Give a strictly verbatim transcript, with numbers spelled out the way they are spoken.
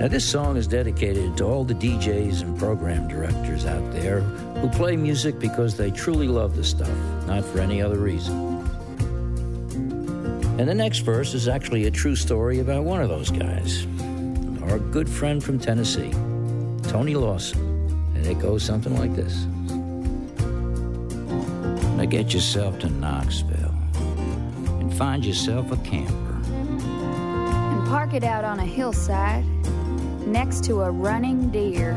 Now, this song is dedicated to all the D Js and program directors out there who play music because they truly love the stuff, not for any other reason. And the next verse is actually a true story about one of those guys, our good friend from Tennessee, Tony Lawson. And it goes something like this. Now get yourself to Knoxville and find yourself a camper. And park it out on a hillside next to a running deer.